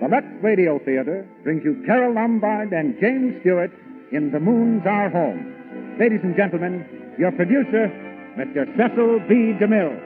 The Lux Radio Theater brings you Carol Lombard and James Stewart in The Moon's Our Home. Ladies and gentlemen, your producer, Mr. Cecil B. DeMille.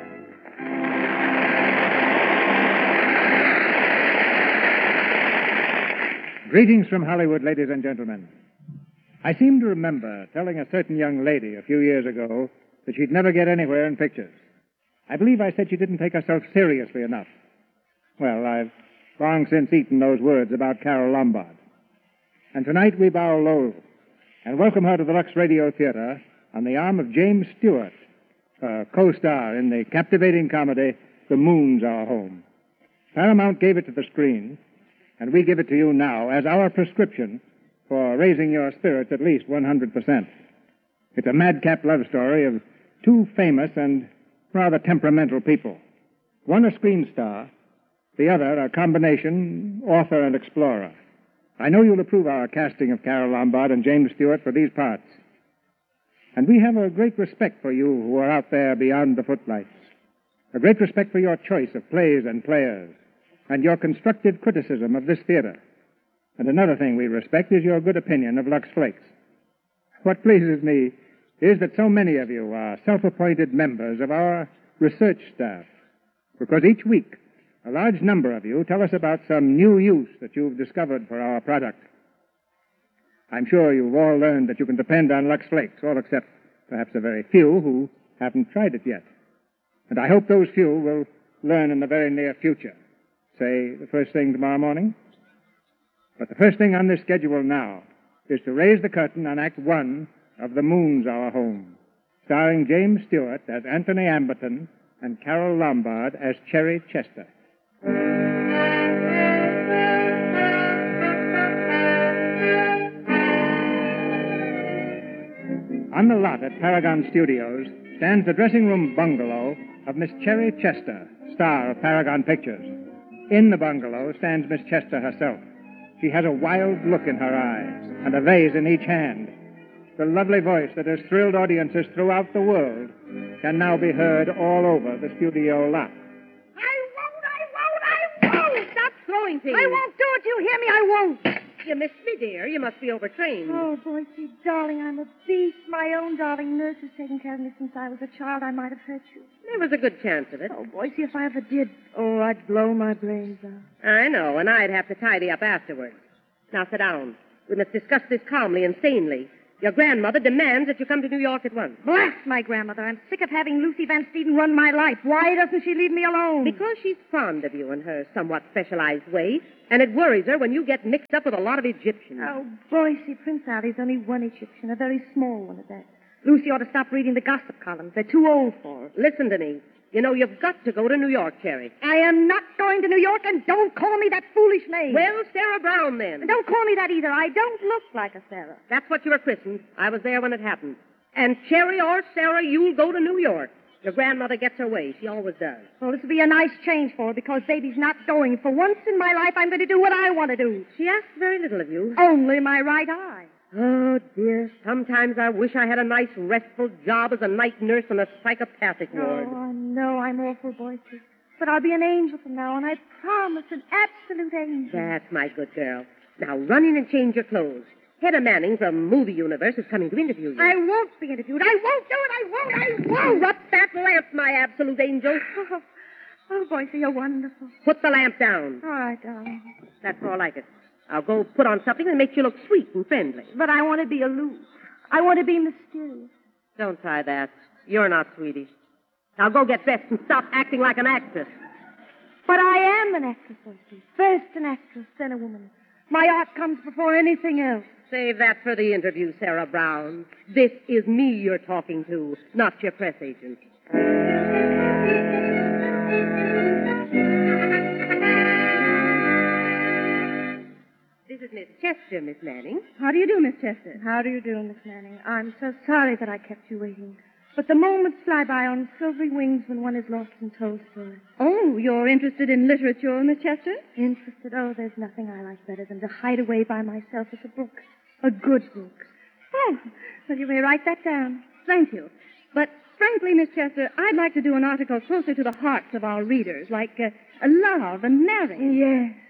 Greetings from Hollywood, ladies and gentlemen. I seem to remember telling a certain young lady a few years ago that she'd never get anywhere in pictures. I believe I said she didn't take herself seriously enough. Well, I've long since eaten those words about Carol Lombard. And tonight we bow low and welcome her to the Lux Radio Theater on the arm of James Stewart, a co-star in the captivating comedy The Moon's Our Home. Paramount gave it to the screen, and we give it to you now as our prescription for raising your spirits at least 100%. It's a madcap love story of two famous and rather temperamental people. One a screen star, the other a combination author and explorer. I know you'll approve our casting of Carol Lombard and James Stewart for these parts. And we have a great respect for you who are out there beyond the footlights. A great respect for your choice of plays and players, and your constructive criticism of this theater. And another thing we respect is your good opinion of Lux Flakes. What pleases me is that so many of you are self-appointed members of our research staff, because each week a large number of you tell us about some new use that you've discovered for our product. I'm sure you've all learned that you can depend on Lux Flakes, all except perhaps a very few who haven't tried it yet. And I hope those few will learn in the very near future, say the first thing tomorrow morning. But the first thing on this schedule now is to raise the curtain on Act One of The Moon's Our Home, starring James Stewart as Anthony Amberton and Carol Lombard as Cherry Chester. On the lot at Paragon Studios stands the dressing room bungalow of Miss Cherry Chester, star of Paragon Pictures. In the bungalow stands Miss Chester herself. She has a wild look in her eyes and a vase in each hand. The lovely voice that has thrilled audiences throughout the world can now be heard all over the studio lot. I won't do it. You hear me? I won't. You missed me, dear. You must be overtrained. Oh, Boise, darling, I'm a beast. My own darling nurse has taken care of me since I was a child. I might have hurt you. There was a good chance of it. Oh, Boise, if I ever did, I'd blow my brains out. I know, and I'd have to tidy up afterwards. Now sit down. We must discuss this calmly and sanely. Your grandmother demands that you come to New York at once. Blast my grandmother. I'm sick of having Lucy Van Steeden run my life. Why doesn't she leave me alone? Because she's fond of you in her somewhat specialized way, and it worries her when you get mixed up with a lot of Egyptians. Oh, Boise, Prince Ali's only one Egyptian, a very small one at that. Lucy ought to stop reading the gossip columns. They're too old for her. Listen to me. You know, you've got to go to New York, Cherry. I am not going to New York, and don't call me that foolish name. Well, Sarah Brown, then. And don't call me that either. I don't look like a Sarah. That's what you were christened. I was there when it happened. And Cherry or Sarah, you'll go to New York. Your grandmother gets her way. She always does. Well, this will be a nice change for her, because baby's not going. For once in my life, I'm going to do what I want to do. She asks very little of you. Only my right eye. Oh, dear. Sometimes I wish I had a nice, restful job as a night nurse in a psychopathic ward. Oh, I know I'm awful, Boise. But I'll be an angel from now on. I promise, an absolute angel. That's my good girl. Now run in and change your clothes. Hedda Manning from Movie Universe is coming to interview you. I won't be interviewed. I won't do it. I won't. Up that lamp, my absolute angel. Oh, Boise, you're wonderful. Put the lamp down. All right, darling. That's more like it. I'll go put on something that makes you look sweet and friendly. But I want to be aloof. I want to be mysterious. Don't try that. You're not Swedish. Now go get dressed and stop acting like an actress. But I am an actress, Boise. First an actress, then a woman. My art comes before anything else. Save that for the interview, Sarah Brown. This is me you're talking to, not your press agent. This is Miss Chester, Miss Manning. How do you do, Miss Chester? How do you do, Miss Manning? I'm so sorry that I kept you waiting. But the moments fly by on silvery wings when one is lost in Tolstoy. Oh, you're interested in literature, Miss Chester? Interested? Oh, there's nothing I like better than to hide away by myself with a book. A good book. Oh, well, you may write that down. Thank you. But frankly, Miss Chester, I'd like to do an article closer to the hearts of our readers, like love and marriage. Yes.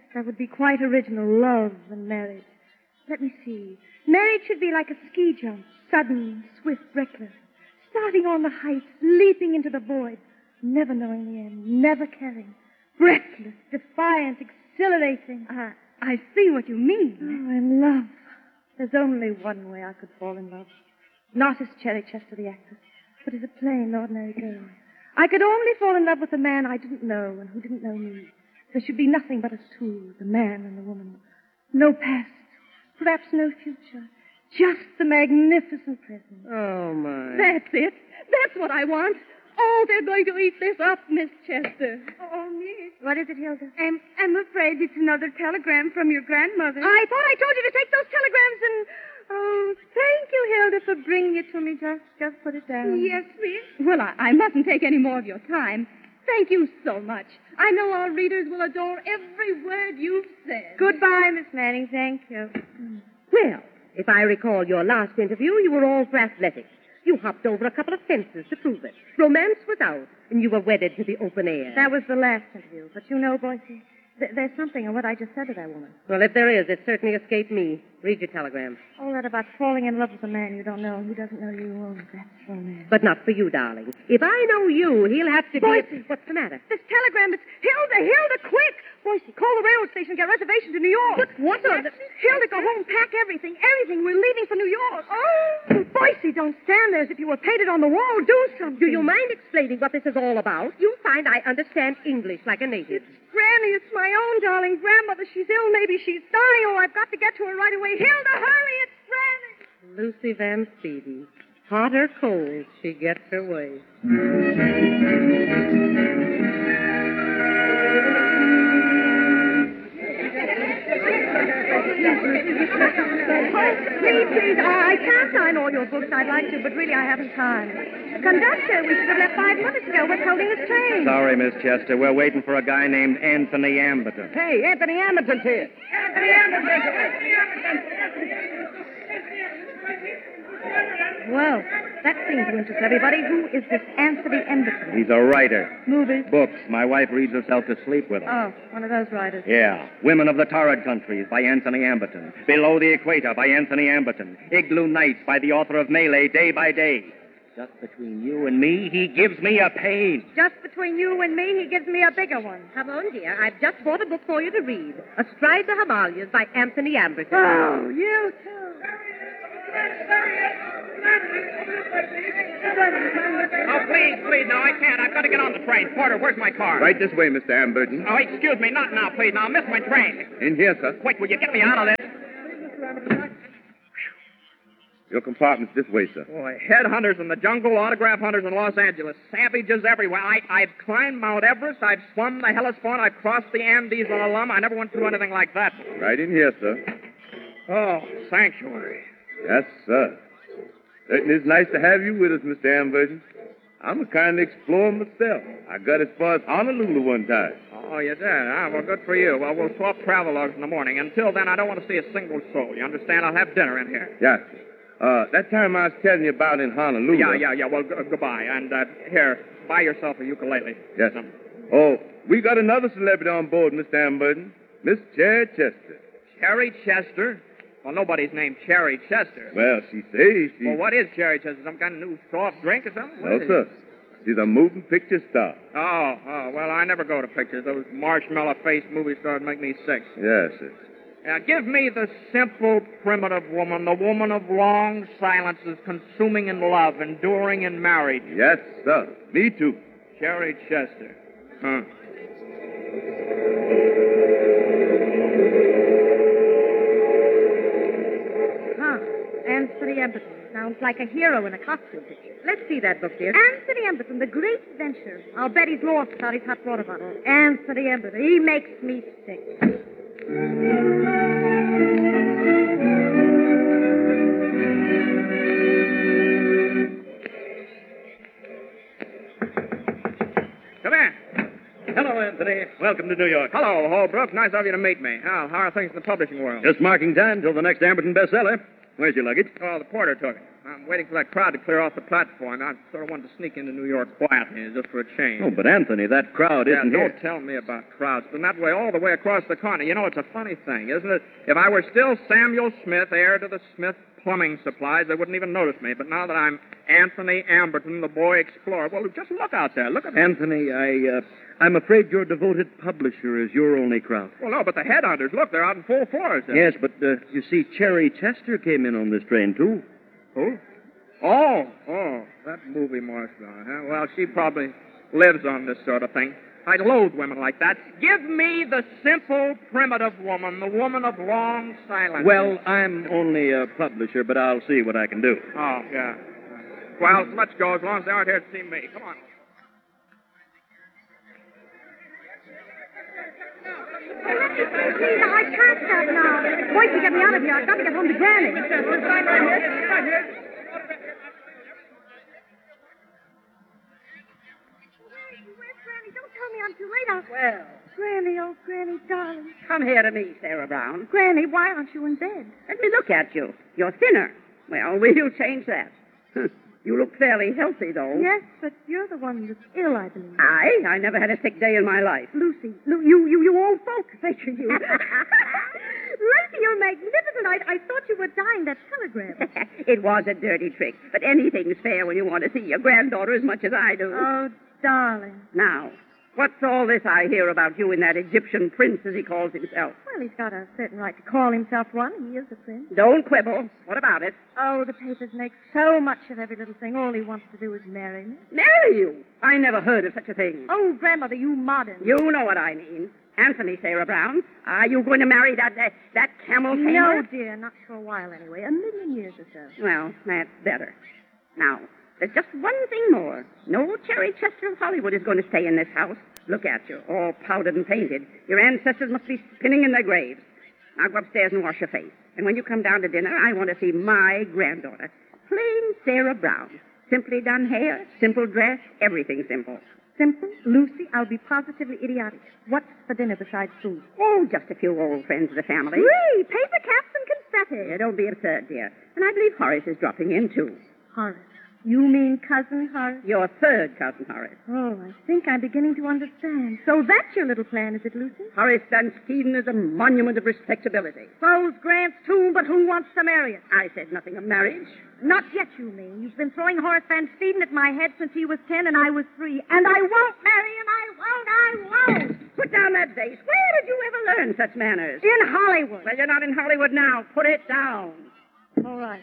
That would be quite original, love and marriage. Let me see. Marriage should be like a ski jump, sudden, swift, reckless. Starting on the heights, leaping into the void, never knowing the end, never caring. Breathless, defiant, exhilarating. I see what you mean. Oh, in love. There's only one way I could fall in love. Not as Cherry Chester, the actress, but as a plain, ordinary girl. I could only fall in love with a man I didn't know and who didn't know me. There should be nothing but us two, the man and the woman. No past, perhaps no future. Just the magnificent present. Oh, my. That's it. That's what I want. Oh, they're going to eat this up, Miss Chester. Oh, Miss. What is it, Hilda? I'm afraid it's another telegram from your grandmother. I thought I told you to take those telegrams and... Oh, thank you, Hilda, for bringing it to me. Just put it down. Yes, Miss. Well, I mustn't take any more of your time. Thank you so much. I know our readers will adore every word you've said. Goodbye, Miss Manning. Thank you. Well, if I recall your last interview, you were all for athletics. You hopped over a couple of fences to prove it. Romance was out, and you were wedded to the open air. That was the last interview. But you know, Boise, there's something in what I just said to that woman. Well, if there is, it certainly escaped me. Read your telegram. All that about falling in love with a man you don't know and who doesn't know you. Oh, that's romance. But not for you, darling. If I know you, he'll have to Boise! What's the matter? This telegram, it's Hilda, quick! Boise, call the railroad station, get reservations to New York. But what on the... Hilda, go home, pack everything. We're leaving for New York. Oh! Boise, don't stand there as if you were painted on the wall. Do something. Do you mind explaining what this is all about? You'll find I understand English like a native. Granny, it's my own darling grandmother. She's ill. Maybe she's dying. Oh, I've got to get to her right away. Hilda, hurry, it's Granny. Lucy Van Speedy. Hot or cold, she gets her way. Please, I can't sign all your books. I'd like to, but really I haven't time. Conductor, we should have left 5 minutes ago. What's holding this train? Sorry, Miss Chester. We're waiting for a guy named Anthony Amberton. Hey, Anthony Amberton's here. Well, that seems to interest everybody. Who is this Anthony Amberton? He's a writer. Movies? Books. My wife reads herself to sleep with them. Oh, one of those writers. Yeah. Women of the Torrid Countries by Anthony Amberton. Below the Equator by Anthony Amberton. Igloo Nights by the author of Melee, Day by Day. Just between you and me, he gives me a pain. Just between you and me, he gives me a bigger one. Come on, dear. I've just bought a book for you to read. Astride the Himalayas by Anthony Amberton. Oh, you too. Oh, please, no, I can't. I've got to get on the train. Porter, where's my car? Right this way, Mr. Amberton. Oh, excuse me, not now, please. Now, I'll miss my train. In here, sir. Quick, will you get me out of this? Your compartment's this way, sir. Boy, headhunters in the jungle, autograph hunters in Los Angeles, savages everywhere. I've climbed Mount Everest, I've swum the Hellespont, I've crossed the Andes on a lum. I never went through anything like that. Right in here, sir. Oh, sanctuary. Yes, sir. Certainly it's nice to have you with us, Mr. Amberton. I'm a kind of explorer myself. I got as far as Honolulu one time. Oh, you did? Well, good for you. Well, we'll swap travelogues in the morning. Until then, I don't want to see a single soul. You understand? I'll have dinner in here. Yes, sir. That time I was telling you about in Honolulu. Yeah. Well, goodbye. And here, buy yourself a ukulele. Yes. Oh, we got another celebrity on board, Mr. Amberton. Miss Cherry Chester. Cherry Chester? Well, nobody's named Cherry Chester. Well, she says she... Well, what is Cherry Chester? Some kind of new soft drink or something? No, sir. She's a moving picture star. Oh, well, I never go to pictures. Those marshmallow-faced movie stars make me sick. Yes, sir. Now, give me the simple, primitive woman, the woman of long silences, consuming in love, enduring in marriage. Yes, sir. Me too. Cherry Chester. Huh. Anthony Amberton. Sounds like a hero in a costume picture. Let's see that book, dear. Anthony Amberton, The Great Adventure. I'll bet he's lost without his hot water bottle. Anthony Amberton. He makes me sick. Come in. Hello, Anthony. Welcome to New York. Hello, Holbrook. Nice of you to meet me. How are things in the publishing world? Just marking time till the next Amberton bestseller. Where's your luggage? Oh, the porter took it. I'm waiting for that crowd to clear off the platform. I sort of wanted to sneak into New York quietly, just for a change. Oh, but Anthony, that crowd isn't don't here. tell me about crowds. It's been that way all the way across the corner. You know, it's a funny thing, isn't it? If I were still Samuel Smith, heir to the Smith Plumbing Supplies, they wouldn't even notice me. But now that I'm Anthony Amberton, the boy explorer, well, just look out there. Look at me. Anthony, I'm afraid your devoted publisher is your only crowd. Well, no, but the headhunters, look, they're out in full force. Yes, but you see, Cherry Chester came in on this train, too. Who? Oh, that movie marshmallow, huh? Well, she probably lives on this sort of thing. I loathe women like that. Give me the simple, primitive woman, the woman of long silence. Well, I'm only a publisher, but I'll see what I can do. Oh, yeah. Well, let's go as long as they aren't here to see me. Come on. Please, I can't stop now. Boy, to get me out of here. I've got to get home to Granny. Where's Granny? Don't tell me I'm too late. Well, Granny, oh, Granny, darling. come here to me, Sarah Brown. Granny, why aren't you in bed? Let me look at you. You're thinner. Well, we'll change that. You look fairly healthy, though. Yes, but you're the one that's ill, I believe. I never had a sick day in my life. Lucy. You old folks, thank you. Lucy, you're magnificent. I thought you were dying that telegram. It was a dirty trick, but anything's fair when you want to see your granddaughter as much as I do. Oh, darling. Now, what's all this I hear about you and that Egyptian prince, as he calls himself? Well, he's got a certain right to call himself one. He is a prince. Don't quibble. What about it? Oh, the papers make so much of every little thing. All he wants to do is marry me. Marry you? I never heard of such a thing. Oh, Grandmother, you modern. You know what I mean. Anthony, Sarah Brown, are you going to marry that camel tamer? No, dear, not for a while anyway. 1,000,000 years or so. Well, that's better. Now, there's just one thing more. No Cherry Chester of Hollywood is going to stay in this house. Look at you, all powdered and painted. Your ancestors must be spinning in their graves. Now go upstairs and wash your face. And when you come down to dinner, I want to see my granddaughter. Plain Sarah Brown. Simply done hair, simple dress, everything simple. Simple? Lucy, I'll be positively idiotic. What's for dinner besides food? Oh, just a few old friends of the family. Hey, paper caps and confetti. Yeah, don't be absurd, dear. And I believe Horace is dropping in, too. Horace. You mean Cousin Horace? Your third cousin, Horace. Oh, I think I'm beginning to understand. So that's your little plan, is it, Lucy? Horace Van Steeden is a monument of respectability. So's Grant's too, but who wants to marry it? I said nothing of marriage. Not yet, you mean. You've been throwing Horace Van Steeden at my head since he was 10 and I was 3. And I won't marry him. I won't. Put down that vase. Where did you ever learn such manners? In Hollywood. Well, you're not in Hollywood now. Put it down. All right.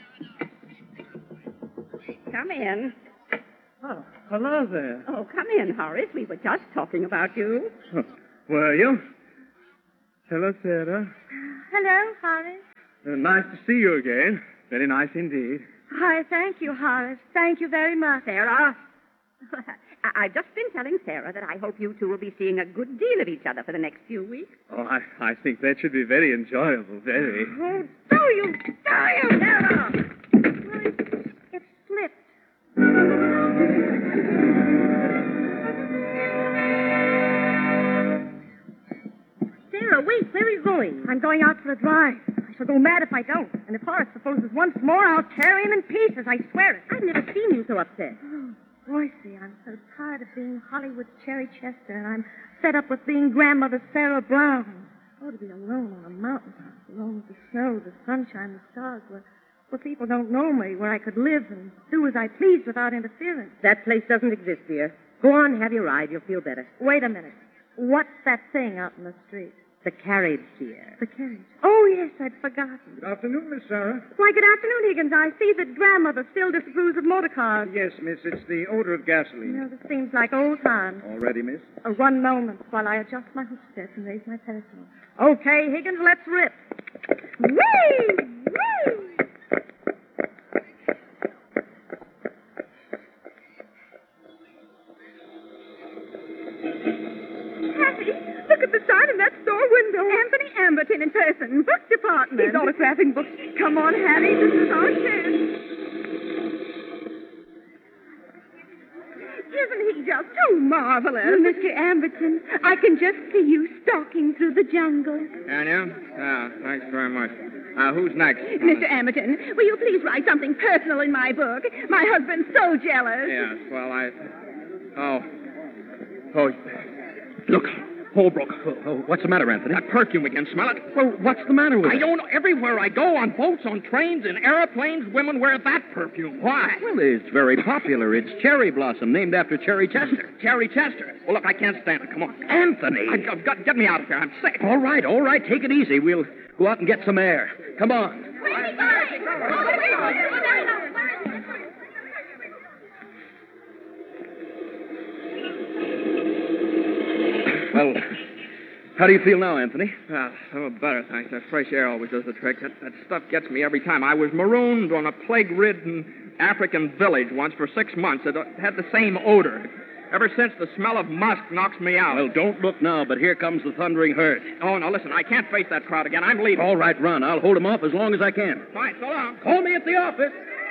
Come in. Oh, hello there. Oh, come in, Horace. We were just talking about you. Oh, were you? Hello, Sarah. Hello, Horace. Nice to see you again. Very nice indeed. Hi, thank you, Horace. Thank you very much. Sarah? I've just been telling Sarah that I hope you two will be seeing a good deal of each other for the next few weeks. Oh, I think that should be very enjoyable, very. Oh, Sarah! Well, it slipped. Sarah, wait. Where are you going? I'm going out for a drive. I shall go mad if I don't. And if Horace proposes once more, I'll tear him in pieces. I swear it. I've never seen you so upset. Oh, Roycey, I'm so tired of being Hollywood's Cherry Chester, and I'm fed up with being Grandmother Sarah Brown. Oh, to be alone on a mountaintop, alone with the snow, the sunshine, the stars, where people don't know me, where I could live and do as I please without interference. That place doesn't exist, dear. Go on, have your ride. You'll feel better. Wait a minute. What's that thing out in the street? The carriage, dear. The carriage. Oh, yes, I'd forgotten. Good afternoon, Miss Sarah. Why, good afternoon, Higgins. I see that Grandmother still disapproves of motor cars. Yes, miss, it's the odor of gasoline. No, this seems like old times. All ready, miss? 1 moment while I adjust my hostess and raise my parasol. Okay, Higgins, let's rip. Whee! Whee! Look at the sign in that store window. Anthony Amberton in person, book department. He's autographing books. Come on, Hattie, this is our chance. Isn't he just too marvelous? Mr. Amberton, I can just see you stalking through the jungle. Can you? Thanks very much. Who's next? Mr. Amberton, will you please write something personal in my book? My husband's so jealous. Yes, well, Oh, look, Holbrook. What's the matter, Anthony? That perfume again. Smell it? Well, what's the matter with I it? don't know. Everywhere I go, on boats, on trains, in airplanes, women wear that perfume. Why? Well, it's very popular. It's Cherry Blossom, named after Cherry Chester. Cherry Chester. Well, look, I can't stand it. Come on. Anthony! I've got, get me out of here. I'm sick. All right. Take it easy. We'll go out and get some air. Come on. Well, how do you feel now, Anthony? I'm better, thanks. That fresh air always does the trick. That stuff gets me every time. I was marooned on a plague-ridden African village once for 6 months. It had the same odor. Ever since, the smell of musk knocks me out. Well, don't look now, but here comes the thundering herd. Oh, no, listen, I can't face that crowd again. I'm leaving. All right, run. I'll hold him off as long as I can. Fine, so long. Call me at the office.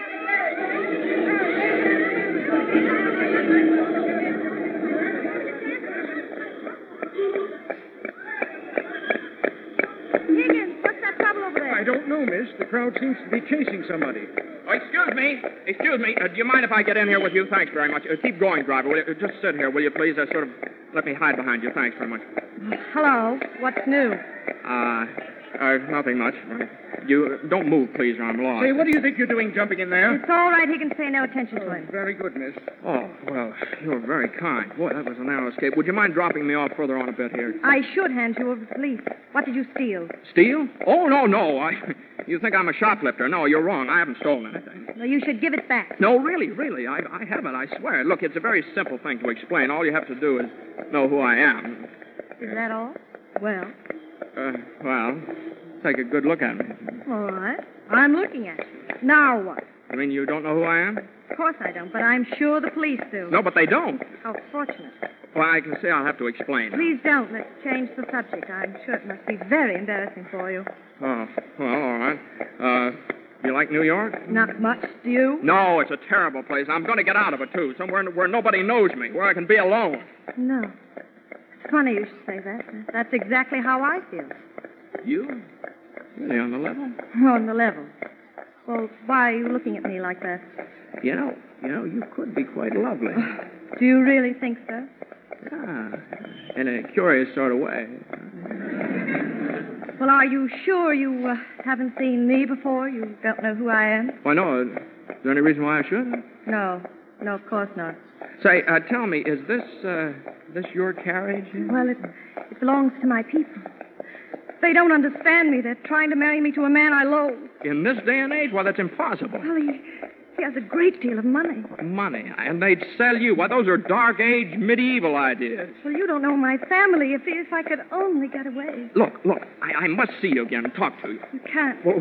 Higgins, what's that trouble over there? I don't know, miss. The crowd seems to be chasing somebody. Oh, excuse me. Do you mind if I get in here with you? Thanks very much. Keep going, driver. Will you? Just sit here, will you, please? Sort of let me hide behind you. Thanks very much. Hello. What's new? Nothing much. You don't move, please, or I'm lost. Say, what do you think you're doing jumping in there? It's all right, Higgins. Pay no attention to him. Very good, miss. Oh, well, you're very kind. Boy, that was a narrow escape. Would you mind dropping me off further on a bit here? I should hand you over to the police. What did you steal? Steal? Oh, no. You think I'm a shoplifter. No, you're wrong. I haven't stolen anything. Well, you should give it back. No, really, I haven't, I swear. Look, it's a very simple thing to explain. All you have to do is know who I am. Is that all? Well, Well, take a good look at me. all right. I'm looking at you. Now what? I mean, you don't know who I am? Of course I don't, but I'm sure the police do. No, but they don't. How fortunate. Well, I can say I'll have to explain. Please don't. Let's change the subject. I'm sure it must be very embarrassing for you. Oh, well, all right. You like New York? Not much, do you? No, it's a terrible place. I'm going to get out of it, too. Somewhere where nobody knows me, where I can be alone. No. It's funny you should say that. That's exactly how I feel. You? Really, on the level? On the level. Well, why are you looking at me like that? You know, you could be quite lovely. Do you really think so? Yeah, in a curious sort of way. Well, are you sure you haven't seen me before? You don't know who I am? Why, no. Is there any reason why I should? No. No, of course not. Say, tell me, is this your carriage? Well, it belongs to my people. They don't understand me. They're trying to marry me to a man I loathe. In this day and age? Well, that's impossible. Well, he has a great deal of money. Money. And they'd sell you. Why, those are dark age, medieval ideas. Well, you don't know my family. If I could only get away. Look, I must see you again and talk to you. You can't. Well,